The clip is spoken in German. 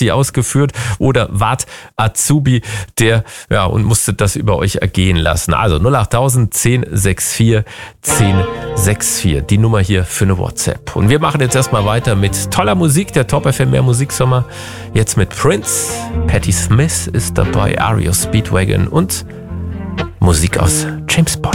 Nazi ausgeführt oder wart Azubi, der und musstet das über euch ergehen lassen. Also 08000 1064 1064, die Nummer hier für eine WhatsApp. Und wir machen jetzt erstmal weiter mit toller Musik, der Top FM Mehr Musiksommer. Jetzt mit Prince, Patti Smith ist dabei, REO Speedwagon und Musik aus James Bond.